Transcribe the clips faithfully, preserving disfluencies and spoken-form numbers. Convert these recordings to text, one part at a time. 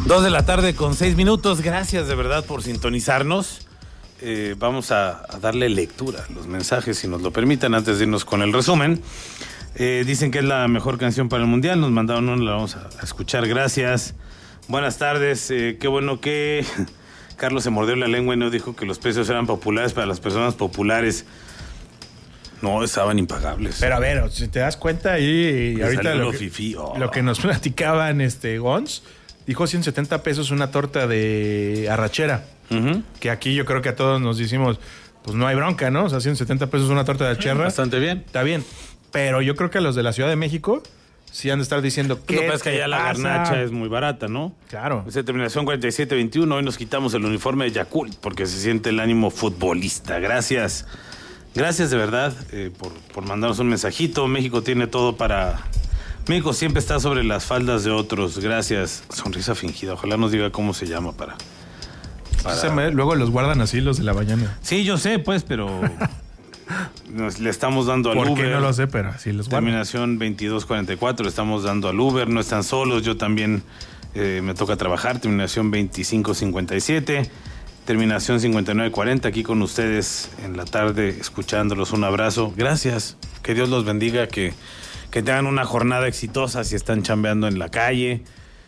Dos de la tarde con seis minutos. Gracias de verdad por sintonizarnos. Eh, vamos a, a darle lectura a los mensajes, si nos lo permiten, antes de irnos con el resumen. Eh, dicen que es la mejor canción para el Mundial. Nos mandaron una, la vamos a, a escuchar. Gracias. Buenas tardes. Eh, qué bueno que Carlos se mordió la lengua y no dijo que los precios eran populares para las personas populares. No, estaban impagables. Pero a ver, si te das cuenta ahí, y ahorita lo que, oh. lo que nos platicaban este Gons, dijo ciento setenta pesos una torta de arrachera. Uh-huh. Que aquí yo creo que a todos nos decimos, pues no hay bronca, ¿no? O sea, ciento setenta pesos una torta de arrachera. Bastante bien. Está bien. Pero yo creo que a los de la Ciudad de México sí han de estar diciendo que. Lo que pasa es que allá la garnacha es muy barata, ¿no? Claro. Esa terminación cuarenta y siete veintiuno. Hoy nos quitamos el uniforme de Yakult porque se siente el ánimo futbolista. Gracias. Gracias de verdad eh, por, por mandarnos un mensajito. México tiene todo para... México siempre está sobre las faldas de otros. Gracias. Sonrisa fingida. Ojalá nos diga cómo se llama para... para... Se me, luego los guardan así los de la mañana. Sí, yo sé, pues, pero... nos, le estamos dando al ¿Por Uber. ¿Por qué no lo sé? Pero así los guardan. Terminación veintidós cuarenta y cuatro. Le estamos dando al Uber. No están solos. Yo también eh, me toca trabajar. Terminación veinticinco cincuenta y siete. Terminación cincuenta y nueve cuarenta, aquí con ustedes en la tarde, escuchándolos. Un abrazo. Gracias. Que Dios los bendiga, que, que tengan una jornada exitosa si están chambeando en la calle.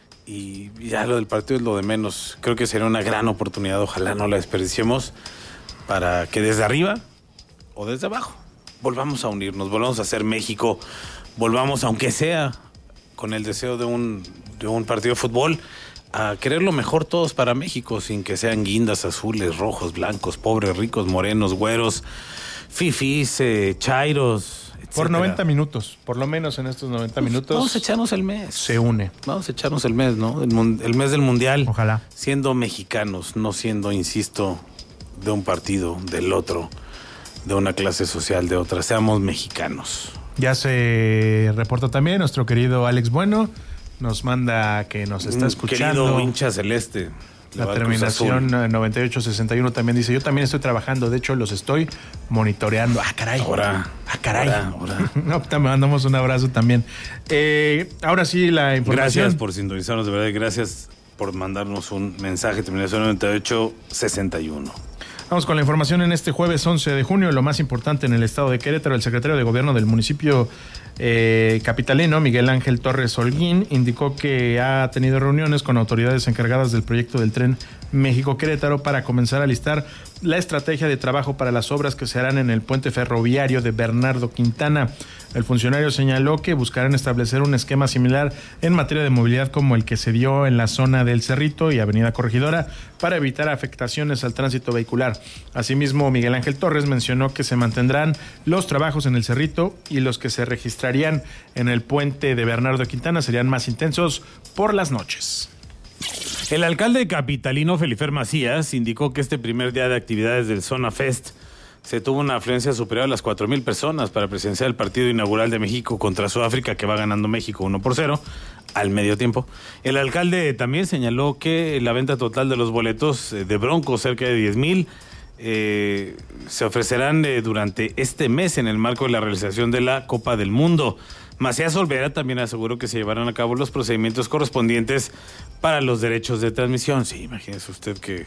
Y ya lo del partido es lo de menos. Creo que sería una gran oportunidad, ojalá no la desperdiciemos, para que desde arriba o desde abajo volvamos a unirnos, volvamos a ser México, volvamos, aunque sea con el deseo de un, de un partido de fútbol, a querer lo mejor todos para México, sin que sean guindas azules, rojos, blancos, pobres, ricos, morenos, güeros, fifís, eh, chairos, etcétera. Por noventa minutos, por lo menos en estos noventa pues minutos. Vamos a echarnos el mes. Se une. Vamos a echarnos el mes, ¿no? El, el mes del Mundial. Ojalá. Siendo mexicanos, no siendo, insisto, de un partido, del otro, de una clase social, de otra. Seamos mexicanos. Ya se reporta también nuestro querido Alex Bueno. Nos manda que nos está escuchando. Querido hincha celeste. La terminación noventa y ocho sesenta y uno también dice, yo también estoy trabajando, de hecho los estoy monitoreando. Ah, caray. Ahora. Ah, caray. Ahora, ahora. No, te mandamos un abrazo también. Eh, ahora sí, la información. Gracias por sintonizarnos, de verdad. Gracias por mandarnos un mensaje. Terminación noventa y ocho sesenta y uno. Vamos con la información en este jueves once de junio. Lo más importante en el estado de Querétaro, el secretario de Gobierno del municipio eh, capitalino, Miguel Ángel Torres Holguín, indicó que ha tenido reuniones con autoridades encargadas del proyecto del tren México-Querétaro para comenzar a listar la estrategia de trabajo para las obras que se harán en el puente ferroviario de Bernardo Quintana. El funcionario señaló que buscarán establecer un esquema similar en materia de movilidad como el que se dio en la zona del Cerrito y Avenida Corregidora para evitar afectaciones al tránsito vehicular. Asimismo, Miguel Ángel Torres mencionó que se mantendrán los trabajos en el Cerrito y los que se registrarían en el puente de Bernardo Quintana serían más intensos por las noches. El alcalde capitalino Felifer Macías indicó que este primer día de actividades del Zona Fest se tuvo una afluencia superior a las cuatro mil personas para presenciar el partido inaugural de México contra Sudáfrica, que va ganando México uno por cero al medio tiempo. El alcalde también señaló que la venta total de los boletos de Broncos, cerca de diez mil, eh, se ofrecerán eh, durante este mes en el marco de la realización de la Copa del Mundo. Macías Olvera también aseguró que se llevarán a cabo los procedimientos correspondientes para los derechos de transmisión. Sí, imagínese usted que,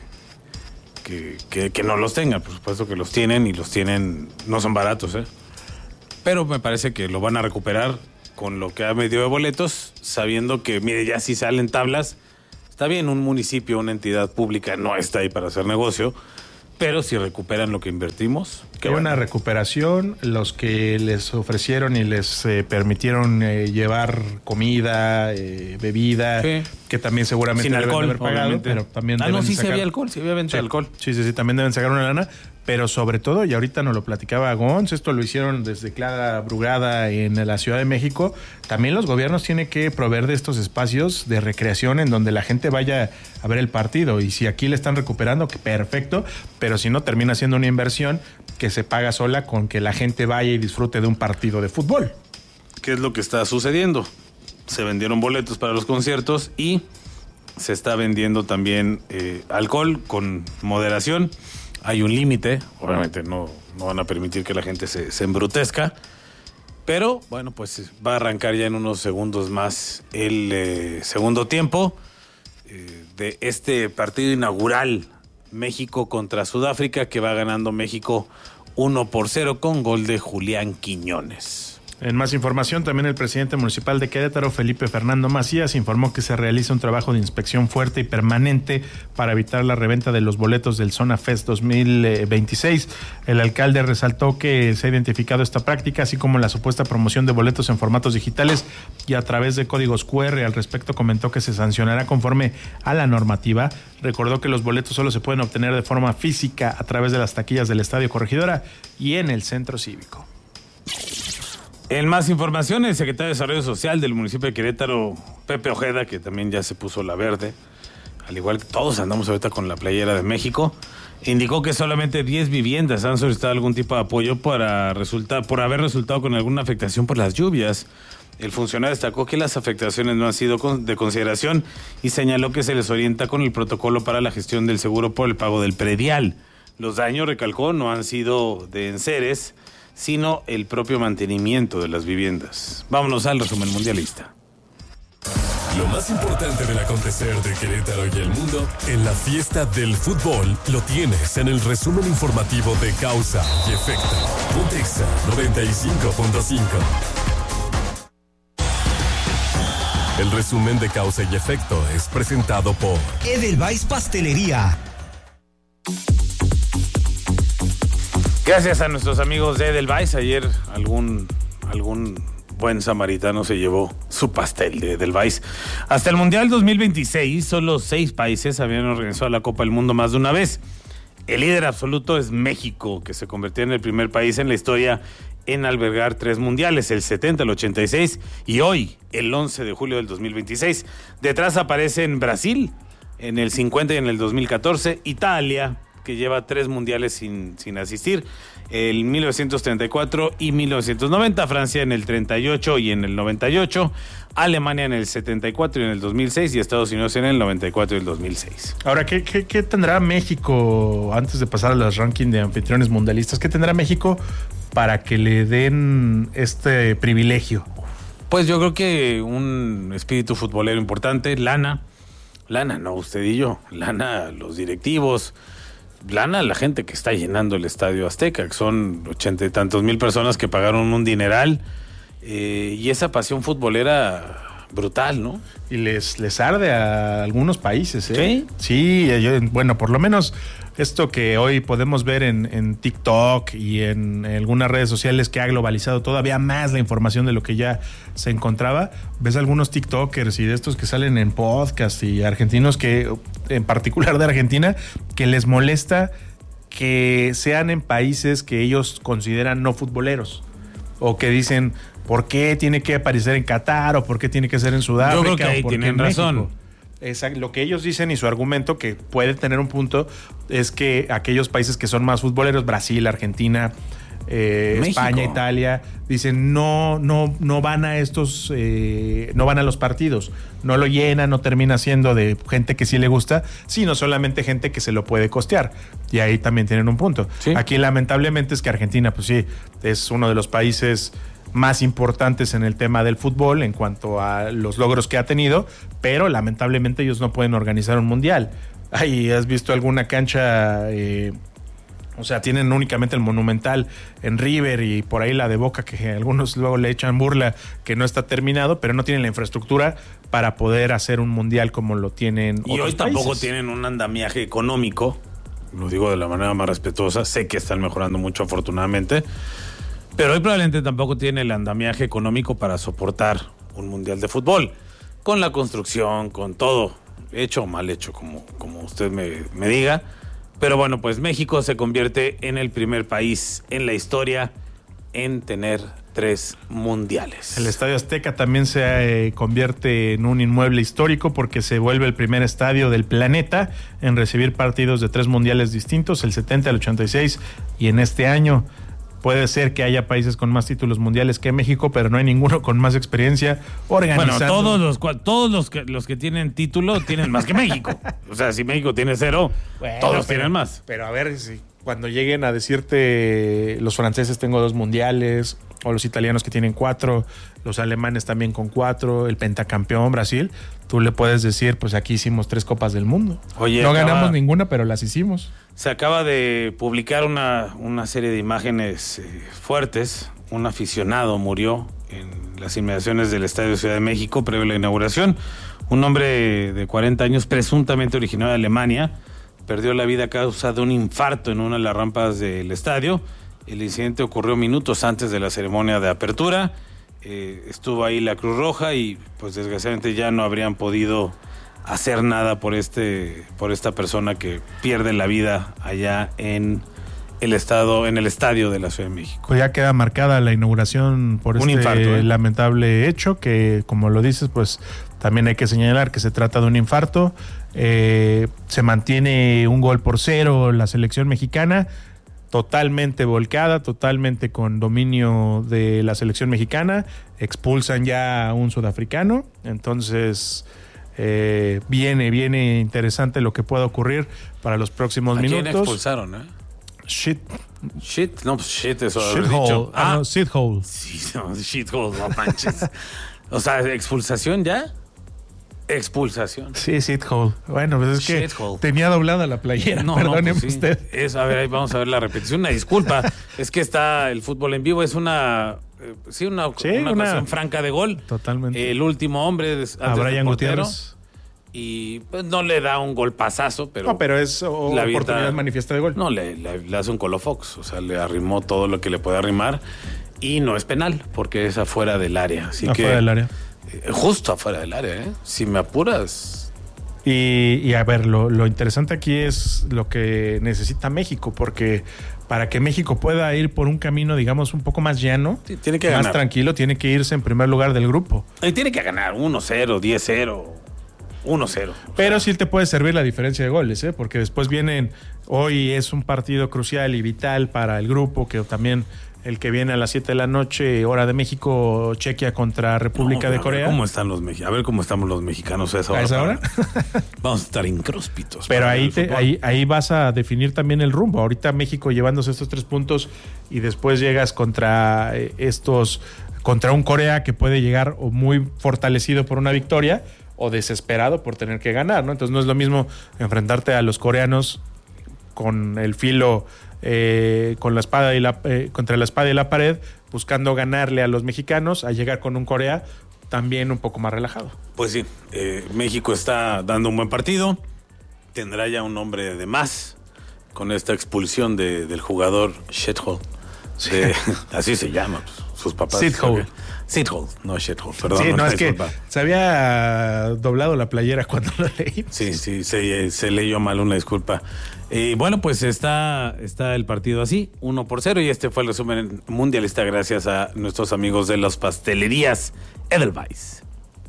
que, que, que no los tengan, por supuesto que los tienen y los tienen, no son baratos, ¿eh? Pero me parece que lo van a recuperar con lo que ha medido de boletos, sabiendo que, mire, ya si salen tablas, está bien, un municipio, una entidad pública no está ahí para hacer negocio, pero si recuperan lo que invertimos... Qué buena bueno. recuperación, los que les ofrecieron y les eh, permitieron eh, llevar comida, eh, bebida, sí. que también seguramente sin deben alcohol, haber pagado, obviamente. Pero también ah, deben no, sí, sacar... sí había alcohol, sí había venta sí. de alcohol. Sí, sí, sí, también deben sacar una lana, pero sobre todo, y ahorita nos lo platicaba Gons, esto lo hicieron desde Clara Brugada en la Ciudad de México, también los gobiernos tienen que proveer de estos espacios de recreación en donde la gente vaya a ver el partido, y si aquí le están recuperando, que perfecto, pero si no termina siendo una inversión que se paga sola con que la gente vaya y disfrute de un partido de fútbol. ¿Qué es lo que está sucediendo? Se vendieron boletos para los conciertos y se está vendiendo también eh, alcohol con moderación. Hay un límite, obviamente no, no van a permitir que la gente se, se embrutezca, pero bueno, pues va a arrancar ya en unos segundos más el eh, segundo tiempo. Eh, de este partido inaugural, México contra Sudáfrica, que va ganando México uno por cero con gol de Julián Quiñones. En más información, también el presidente municipal de Querétaro, Felipe Fernando Macías, informó que se realiza un trabajo de inspección fuerte y permanente para evitar la reventa de los boletos del Zona Fest dos mil veintiséis. El alcalde resaltó que se ha identificado esta práctica, así como la supuesta promoción de boletos en formatos digitales y a través de códigos cu erre. Al respecto, comentó que se sancionará conforme a la normativa. Recordó que los boletos solo se pueden obtener de forma física a través de las taquillas del Estadio Corregidora y en el Centro Cívico. En más información, el secretario de Desarrollo Social del municipio de Querétaro, Pepe Ojeda, que también ya se puso la verde, al igual que todos andamos ahorita con la playera de México, indicó que solamente diez viviendas han solicitado algún tipo de apoyo para resultar, por haber resultado con alguna afectación por las lluvias. El funcionario destacó que las afectaciones no han sido de consideración y señaló que se les orienta con el protocolo para la gestión del seguro por el pago del predial. Los daños, recalcó, no han sido de enseres, sino el propio mantenimiento de las viviendas. Vámonos al resumen mundialista. Lo más importante del acontecer de Querétaro y el mundo en la fiesta del fútbol lo tienes en el resumen informativo de Causa y Efecto. Pontexa noventa y cinco punto cinco. El resumen de Causa y Efecto es presentado por Edelweiss Pastelería. Gracias a nuestros amigos de Edelweiss. Ayer algún, algún buen samaritano se llevó su pastel de Edelweiss. Hasta el Mundial dos mil veintiséis, solo seis países habían organizado la Copa del Mundo más de una vez. El líder absoluto es México, que se convirtió en el primer país en la historia en albergar tres mundiales, el setenta, el ochenta y seis y hoy, el once de julio del dos mil veintiséis. Detrás aparecen Brasil en el cincuenta y en el dos mil catorce, Italia, que lleva tres mundiales sin, sin asistir, en mil novecientos treinta y cuatro y mil novecientos noventa, Francia en el treinta y ocho y en el noventa y ocho, Alemania en el setenta y cuatro y en el dos mil seis y Estados Unidos en el noventa y cuatro y el dos mil seis. Ahora, ¿qué, qué, qué tendrá México, antes de pasar a los rankings de anfitriones mundialistas, qué tendrá México para que le den este privilegio? Pues yo creo que un espíritu futbolero importante, lana, lana, no usted y yo, lana los directivos, lana la gente que está llenando el Estadio Azteca, que son ochenta y tantos mil personas que pagaron un dineral, eh, y esa pasión futbolera brutal, ¿no? Y les, les arde a algunos países, ¿eh? ¿Sí? Sí, yo, bueno, por lo menos esto que hoy podemos ver en, en TikTok y en, en algunas redes sociales, que ha globalizado todavía más la información de lo que ya se encontraba. Ves algunos TikTokers y de estos que salen en podcast y argentinos, que en particular de Argentina, que les molesta que sean en países que ellos consideran no futboleros, o que dicen, ¿por qué tiene que aparecer en Qatar? ¿O por qué tiene que ser en Sudáfrica? Yo creo que ahí ¿O por qué tienen en razón. México? Exacto. Lo que ellos dicen y su argumento, que puede tener un punto, es que aquellos países que son más futboleros, Brasil, Argentina, eh, España, Italia, dicen no, no, no van a estos, eh, no van a los partidos, no lo llenan, no termina siendo de gente que sí le gusta, sino solamente gente que se lo puede costear. Y ahí también tienen un punto. ¿Sí? Aquí lamentablemente es que Argentina, pues sí, es uno de los países más importantes en el tema del fútbol en cuanto a los logros que ha tenido, pero lamentablemente ellos no pueden organizar un mundial. Ay, ¿has visto alguna cancha? Eh, o sea, tienen únicamente el Monumental en River y por ahí la de Boca, que algunos luego le echan burla, que no está terminado, pero no tienen la infraestructura para poder hacer un mundial como lo tienen y otros hoy tampoco países. Tienen un andamiaje económico, lo digo de la manera más respetuosa, sé que están mejorando mucho afortunadamente, pero hoy probablemente tampoco tiene el andamiaje económico para soportar un mundial de fútbol, con la construcción, con todo, hecho o mal hecho, como, como usted me, me diga. Pero bueno, pues México se convierte en el primer país en la historia en tener tres mundiales. El Estadio Azteca también se eh, convierte en un inmueble histórico porque se vuelve el primer estadio del planeta en recibir partidos de tres mundiales distintos, el setenta, el ochenta y seis y en este año. Puede ser que haya países con más títulos mundiales que México, pero no hay ninguno con más experiencia organizando. Bueno, todos los todos los que los que tienen título tienen más que México. O sea, si México tiene cero, bueno, todos pero, tienen más. Pero a ver, si cuando lleguen a decirte los franceses tengo dos mundiales, o los italianos que tienen cuatro, los alemanes también con cuatro, el pentacampeón Brasil, tú le puedes decir, pues aquí hicimos tres Copas del Mundo. Oye, no acaba, ganamos ninguna, pero las hicimos. Se acaba de publicar una, una serie de imágenes eh, fuertes. Un aficionado murió en las inmediaciones del Estadio Ciudad de México previo a la inauguración. Un hombre de cuarenta años, presuntamente originario de Alemania, perdió la vida a causa de un infarto en una de las rampas del estadio. El incidente ocurrió minutos antes de la ceremonia de apertura. Eh, estuvo ahí la Cruz Roja y pues desgraciadamente ya no habrían podido hacer nada por este por esta persona que pierde la vida allá en el estado en el estadio de la Ciudad de México. Pues ya queda marcada la inauguración por un este infarto, ¿eh? lamentable hecho que, como lo dices, pues también hay que señalar que se trata de un infarto. Eh, se mantiene un gol por cero la selección mexicana, totalmente volcada, totalmente con dominio de la selección mexicana. Expulsan ya a un sudafricano, entonces eh, viene, viene interesante lo que pueda ocurrir para los próximos ¿A minutos. quién expulsaron, eh? Shit. Shit, no, pues shit, eso Shit haber hole. dicho. Ah, no, shit hole. Sí, no, shit hole, no manches. O sea, ¿expulsación ya? Expulsación. Sí, shit hole. Bueno, pues es que Shithole. tenía doblada la playera. No, Perdóneme no, pues sí. usted. Es, a ver, ahí vamos a ver la repetición. Una disculpa. Es que está el fútbol en vivo. Es una, eh, sí, una, Sí, una, una- ocasión franca de gol. Totalmente. El último hombre antes A del Brian portero, Gutiérrez. Y pues no le da un golpazazo, pero... No, pero es o- la oportunidad avienta- manifiesta de gol. No, le, le, le hace un colofox. O sea, le arrimó todo lo que le puede arrimar. Y no es penal, porque es afuera del área. Así Afuera que, del área. eh, justo afuera del área, ¿eh? Si me apuras... Y, y a ver, lo, lo interesante aquí es lo que necesita México, porque para que México pueda ir por un camino, digamos, un poco más llano, Sí, tiene que más ganar. tranquilo, tiene que irse en primer lugar del grupo. Y tiene que ganar uno cero, diez cero, uno cero. Pero sí te puede servir la diferencia de goles, ¿eh? Porque después vienen, hoy es un partido crucial y vital para el grupo, que también el que viene a las siete de la noche, hora de México, Chequia contra República No, de a ver Corea. ¿Cómo están los mexicanos? A ver cómo estamos los mexicanos a esa hora. ¿A esa para- hora? Vamos a estar incróspitos. Pero para ahí, el te, fútbol. ahí, ahí vas a definir también el rumbo. Ahorita México llevándose estos tres puntos y después llegas contra eh, estos, contra un Corea que puede llegar o muy fortalecido por una victoria o desesperado por tener que ganar, ¿no? Entonces no es lo mismo enfrentarte a los coreanos con el filo, eh, con la espada y la, eh, contra la espada y la pared, buscando ganarle a los mexicanos, a llegar con un Corea también un poco más relajado. Pues sí, eh, México está dando un buen partido. Tendrá ya un hombre de más con esta expulsión de, del jugador Shithole. De- así se llama, pues, sus papás. Shithole. Shithole, no Shithole, perdón. Sí, no, una es que disculpa. se había doblado la playera cuando lo leí. Sí, sí, se, se leyó mal, una disculpa. Y bueno, pues está, está el partido así, uno por cero, y este fue el resumen mundialista gracias a nuestros amigos de las pastelerías Edelweiss.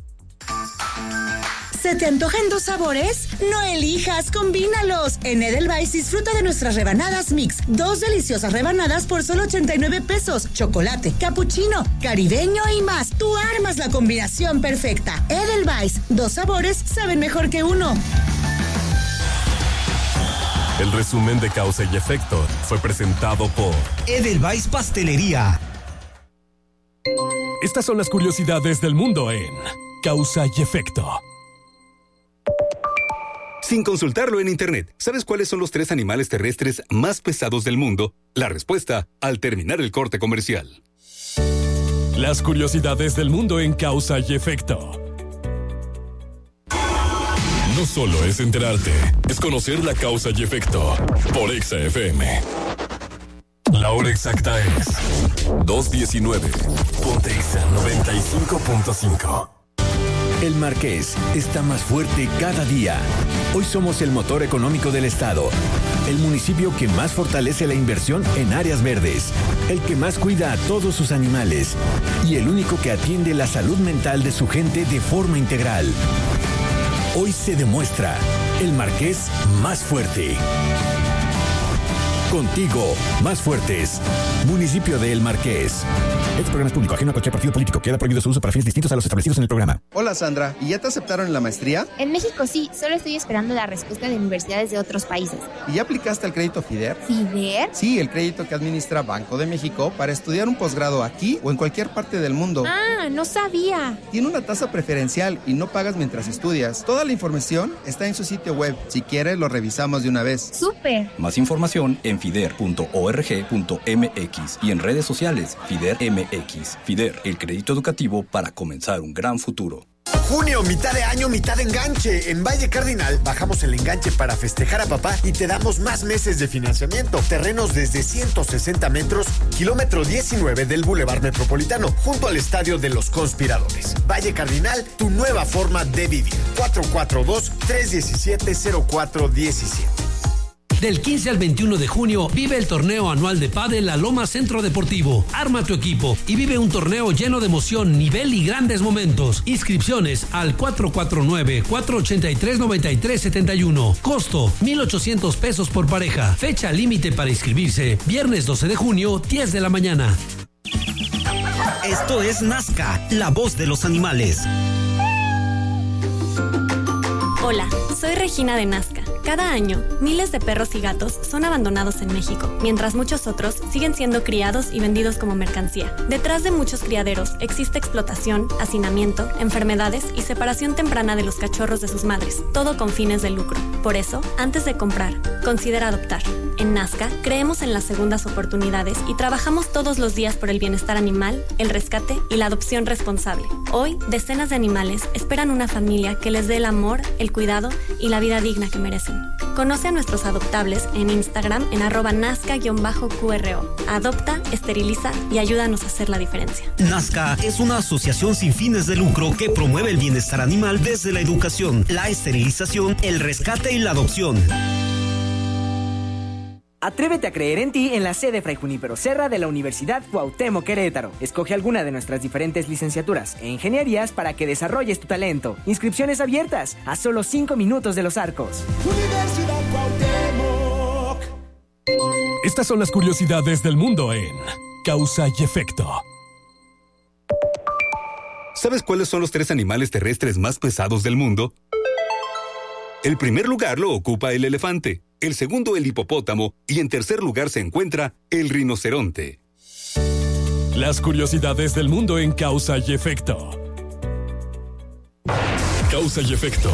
¿Se te antojan dos sabores? No elijas, combínalos. En Edelweiss disfruta de nuestras rebanadas mix. Dos deliciosas rebanadas por solo ochenta y nueve pesos. Chocolate, capuchino, caribeño y más. Tú armas la combinación perfecta. Edelweiss, dos sabores saben mejor que uno. El resumen de Causa y Efecto fue presentado por Edelweiss Pastelería. Estas son las curiosidades del mundo en Causa y Efecto. Sin consultarlo en internet, ¿sabes cuáles son los tres animales terrestres más pesados del mundo? La respuesta al terminar el corte comercial. Las curiosidades del mundo en Causa y Efecto. No solo es enterarte, es conocer la causa y efecto por Exa F M. La hora exacta es dos diecinueve. Ponte Exa noventa y cinco punto cinco. El Marqués está más fuerte cada día. Hoy somos el motor económico del estado, el municipio que más fortalece la inversión en áreas verdes, el que más cuida a todos sus animales y el único que atiende la salud mental de su gente de forma integral. Hoy se demuestra el Marqués más fuerte. Contigo, más fuertes. Municipio de El Marqués. Este programa es público, ajeno a cualquier partido político. Queda prohibido su uso para fines distintos a los establecidos en el programa. Hola Sandra, ¿y ya te aceptaron en la maestría? En México sí, solo estoy esperando la respuesta de universidades de otros países. ¿Y ya aplicaste al crédito FIDER? ¿FIDER? Sí, el crédito que administra Banco de México para estudiar un posgrado aquí o en cualquier parte del mundo. Ah, no sabía. Tiene una tasa preferencial y no pagas mientras estudias. Toda la información está en su sitio web. Si quieres, lo revisamos de una vez. ¡Súper! Más información en fider punto org punto m x y en redes sociales FIDER M X. FIDER, el crédito educativo para comenzar un gran futuro. Junio, mitad de año, mitad de enganche. En Valle Cardinal bajamos el enganche para festejar a papá y te damos más meses de financiamiento. Terrenos desde ciento sesenta metros, kilómetro diecinueve del Boulevard Metropolitano, junto al Estadio de los Conspiradores. Valle Cardinal, tu nueva forma de vivir. cuatro cuatro dos, tres uno siete, cero cuatro uno siete. Del quince al veintiuno de junio, vive el torneo anual de pádel La Loma Centro Deportivo. Arma tu equipo y vive un torneo lleno de emoción, nivel y grandes momentos. Inscripciones al cuatro cuatro nueve, cuatro ocho tres, nueve tres siete uno. Costo, mil ochocientos pesos por pareja. Fecha límite para inscribirse, viernes doce de junio, diez de la mañana. Esto es Nazca, la voz de los animales. Hola, soy Regina de Nazca. Cada año, miles de perros y gatos son abandonados en México, mientras muchos otros siguen siendo criados y vendidos como mercancía. Detrás de muchos criaderos existe explotación, hacinamiento, enfermedades y separación temprana de los cachorros de sus madres, todo con fines de lucro. Por eso, antes de comprar, considera adoptar. En Nazca, creemos en las segundas oportunidades y trabajamos todos los días por el bienestar animal, el rescate y la adopción responsable. Hoy, decenas de animales esperan una familia que les dé el amor, el cuidado y la vida digna que merecen. Conoce a nuestros adoptables en Instagram en arroba nazca-Q R O. Adopta, esteriliza y ayúdanos a hacer la diferencia. Nazca es una asociación sin fines de lucro que promueve el bienestar animal desde la educación, la esterilización, el rescate y la adopción. Atrévete a creer en ti en la sede Fray Junípero Serra de la Universidad Cuauhtémoc Querétaro. Escoge alguna de nuestras diferentes licenciaturas e ingenierías para que desarrolles tu talento. Inscripciones abiertas a solo cinco minutos de Los Arcos. Universidad Cuauhtémoc. Estas son las curiosidades del mundo en Causa y Efecto. ¿Sabes cuáles son los tres animales terrestres más pesados del mundo? El primer lugar lo ocupa el elefante, el segundo el hipopótamo y en tercer lugar se encuentra el rinoceronte. Las curiosidades del mundo en Causa y Efecto. Causa y Efecto.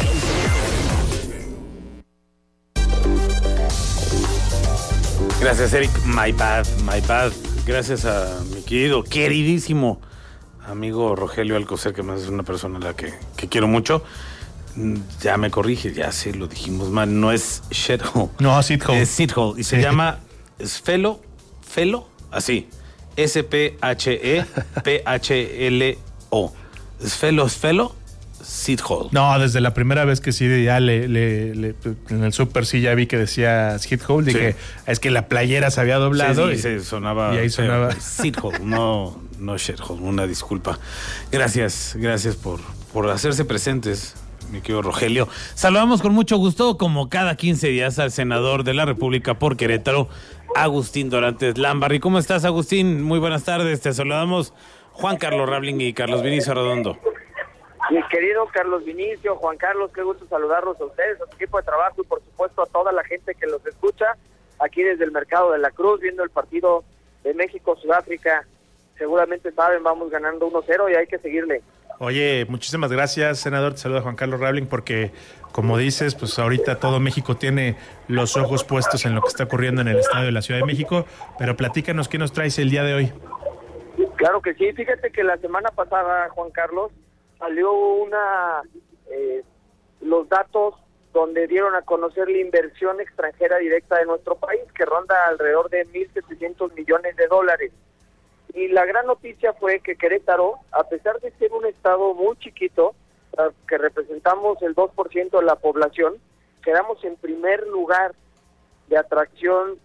Gracias, Eric. My bad, my bad. Gracias a mi querido, queridísimo amigo Rogelio Alcocer, que más es una persona a la que, que quiero mucho. Ya me corrige, ya sé, lo dijimos mal. No es shithole. No, shithole. Es shithole. Y se sí. llama Sphelo, Felo, así. S P H E P H L O. Sphelo, Sphelo, shithole. No, desde la primera vez que sí, ya le, le, le en el súper sí ya vi que decía shithole. Dije, sí. Es que la playera se había doblado. Sí, y, se sonaba. Y ahí sonaba. Shithole, no, no shithole. Una disculpa. Gracias, gracias por, por hacerse presentes, mi querido Rogelio. Saludamos con mucho gusto, como cada quince días, al senador de la República por Querétaro, Agustín Dorantes Lambarri. ¿Cómo estás, Agustín? Muy buenas tardes. Te saludamos Juan Carlos Rabling y Carlos Vinicio Redondo. Mi querido Carlos Vinicio, Juan Carlos, qué gusto saludarlos a ustedes, a su equipo de trabajo y por supuesto a toda la gente que los escucha aquí desde el Mercado de la Cruz, viendo el partido de México-Sudáfrica. Seguramente saben, vamos ganando uno cero y hay que seguirle. Oye, muchísimas gracias, senador. Te saluda Juan Carlos Rabling, porque, como dices, pues ahorita todo México tiene los ojos puestos en lo que está ocurriendo en el Estadio de la Ciudad de México, pero platícanos qué nos traes el día de hoy. Claro que sí, fíjate que la semana pasada, Juan Carlos, salió una eh, los datos donde dieron a conocer la inversión extranjera directa de nuestro país, que ronda alrededor de mil setecientos millones de dólares. Y la gran noticia fue que Querétaro, a pesar de ser un estado muy chiquito, que representamos el dos por ciento de la población, quedamos en primer lugar de atracción